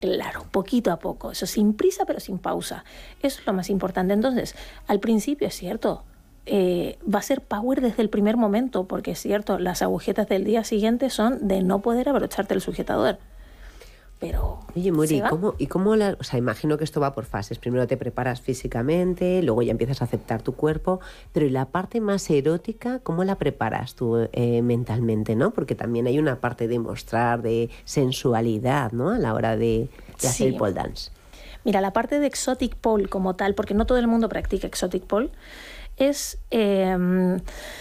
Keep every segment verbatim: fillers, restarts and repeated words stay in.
Claro, poquito a poco, eso sin prisa pero sin pausa. Eso es lo más importante. Entonces, al principio es cierto, eh, va a ser power desde el primer momento, porque es cierto, las agujetas del día siguiente son de no poder abrocharte el sujetador. Pero oye, Muri, ¿y cómo, y cómo la, o sea, imagino que esto va por fases. Primero te preparas físicamente, luego ya empiezas a aceptar tu cuerpo, pero ¿y la parte más erótica, cómo la preparas tú eh, mentalmente, no? Porque también hay una parte de mostrar, de sensualidad, ¿no? A la hora de, de hacer Sí. el pole dance. Mira, la parte de exotic pole como tal, porque no todo el mundo practica exotic pole, es, eh,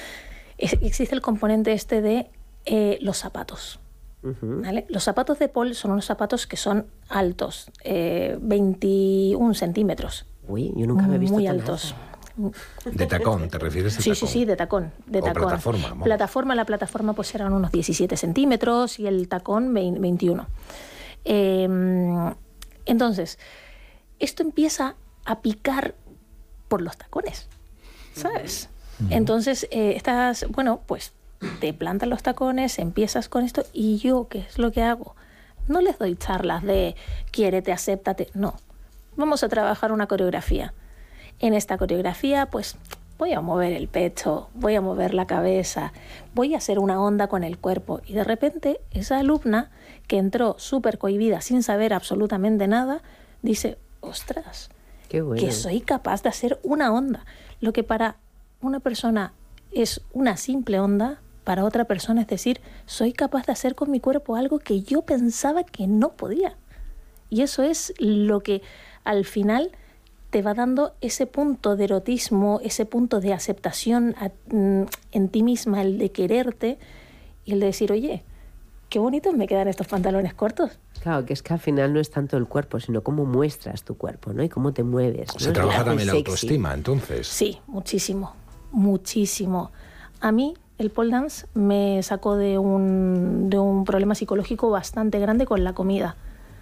es existe el componente este de eh, los zapatos. Uh-huh. ¿Vale? Los zapatos de pole son unos zapatos que son altos, eh, veintiún centímetros. Uy, yo nunca me he visto muy tan altos. alta. De tacón, ¿te refieres a Sí, tacón? sí, sí, de tacón. De O tacón. plataforma, vamos. Plataforma, la plataforma pues eran unos diecisiete centímetros y el tacón veintiuno. Eh, entonces, esto empieza a picar por los tacones, ¿sabes? Uh-huh. Entonces, eh, estás, bueno, pues te plantan los tacones, empiezas con esto y yo, ¿qué es lo que hago? No les doy charlas de quiérete, acéptate, no. Vamos a trabajar una coreografía. En esta coreografía, pues voy a mover el pecho, voy a mover la cabeza, voy a hacer una onda con el cuerpo. Y de repente, esa alumna que entró súper cohibida, sin saber absolutamente nada, dice, ostras, qué bueno, que soy capaz de hacer una onda. Lo que para una persona es una simple onda, para otra persona es decir, soy capaz de hacer con mi cuerpo algo que yo pensaba que no podía. Y eso es lo que al final te va dando ese punto de erotismo, ese punto de aceptación a, mm, en ti misma, el de quererte y el de decir, oye, qué bonitos me quedan estos pantalones cortos. Claro, que es que al final no es tanto el cuerpo, sino cómo muestras tu cuerpo, ¿no? Y cómo te mueves, ¿no? Se trabaja Claro, también la sexy. autoestima, entonces. Sí, muchísimo, muchísimo. A mí el pole dance me sacó de un, de un problema psicológico bastante grande con la comida.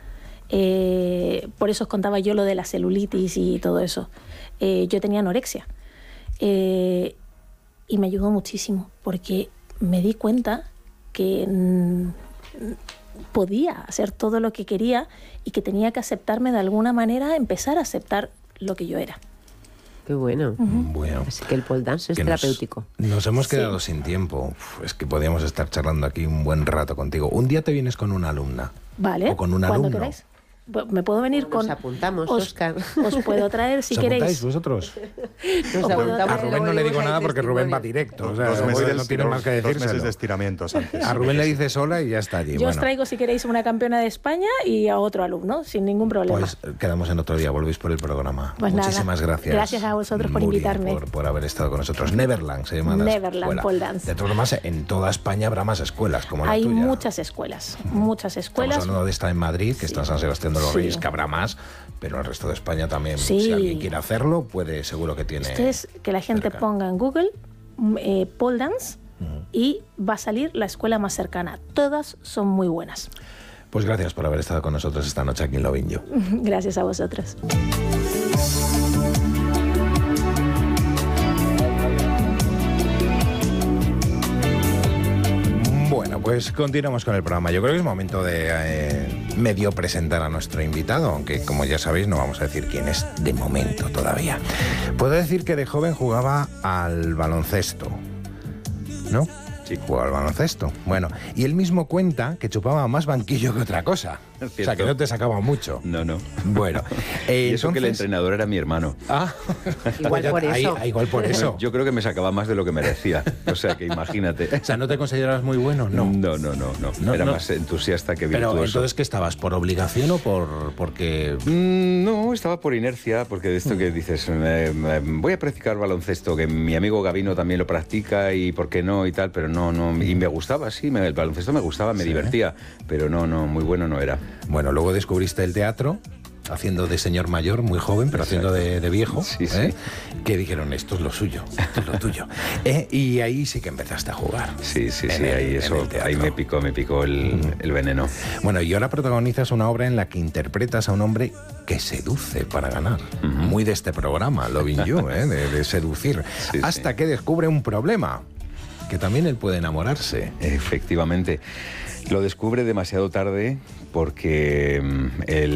Eh, por eso os contaba yo lo de la celulitis y todo eso. Eh, yo tenía anorexia eh, y me ayudó muchísimo porque me di cuenta que mm, podía hacer todo lo que quería y que tenía que aceptarme de alguna manera, empezar a aceptar lo que yo era. Qué bueno. Uh-huh. Bueno. Así que el pole dance es que terapéutico. Nos, nos hemos quedado Sí. sin tiempo. Uf, es que podíamos estar charlando aquí un buen rato contigo. Un día te vienes con una alumna. Vale. O con un cuando alumno. queráis. Me puedo venir Nos con... apuntamos, os, Óscar. Os puedo traer si ¿Os queréis. apuntáis vosotros? Nos O puedo apuntamos traer- A y Rubén luego no le digo vemos nada el porque Rubén va testimonio. directo. O sea, Dos no, meses, no tiene dos- más que dos meses de decírselo. estiramientos antes. A Rubén le dice sola y ya está allí. Yo bueno, os traigo, si queréis, una campeona de España y a otro alumno, sin ningún problema. pues quedamos en otro día. Volvéis por el programa. Pues nada. Muchísimas gracias. Gracias a vosotros por Muri, invitarme. Por, por haber estado con nosotros. Neverland se llama la Neverland escuela. Pole Dance. De todas formas, en toda España habrá más escuelas como la Hay tuya. muchas escuelas, muchas escuelas. Estamos hablando de esta en Madrid, que está en San Sebastián de los Sí. Reyes, que habrá más, pero en el resto de España también, Sí. si alguien quiere hacerlo, puede, seguro que tiene. Esto es que la gente cerca. ponga en Google eh, pole dance Ujú. y va a salir la escuela más cercana. Todas son muy buenas. Pues gracias por haber estado con nosotros esta noche aquí en Lovin' You. Gracias a vosotros. Bueno, pues continuamos con el programa. Yo creo que es momento de eh, medio presentar a nuestro invitado, aunque como ya sabéis no vamos a decir quién es de momento todavía. Puedo decir que de joven jugaba al baloncesto, ¿no? Sí, jugaba al baloncesto. Bueno, y él mismo cuenta que chupaba más banquillo que otra cosa. O sea, que no te sacaba mucho. No, no. Bueno, eh, Y eso que el entonces- entrenador era mi hermano. Ah, Igual por ahí- eso. ahí- igual por eso. Yo creo que me sacaba más de lo que merecía. O sea, que imagínate. O sea, ¿no te consideras muy bueno? No. No, no, no, no. No, Era no. más entusiasta que Pero virtuoso. entonces, ¿qué estabas? ¿Por obligación o por porque...? Mm, No, estaba por inercia, porque de esto que dices, eh, eh, voy a practicar baloncesto, que mi amigo Gabino también lo practica y por qué no y tal, pero no, no, y me gustaba, sí, me- el baloncesto me gustaba, me Sí. divertía, pero no, no, muy bueno no era. Bueno, luego descubriste el teatro, haciendo de señor mayor, muy joven, pero Exacto. haciendo de, de viejo, Sí, ¿eh? sí. Que dijeron, esto es lo suyo, esto es lo tuyo. ¿Eh? Y ahí sí que empezaste a jugar. Sí, sí, En sí, el- ahí en eso, el teatro. ahí me picó, me picó el, el veneno. Bueno, y ahora protagonizas una obra en la que interpretas a un hombre que seduce para ganar. Ujú. Muy de este programa, Lovin' You, ¿eh? de, de seducir. Sí, hasta sí. que descubre un problema, que también él puede enamorarse. Efectivamente. Lo descubre demasiado tarde porque mm, el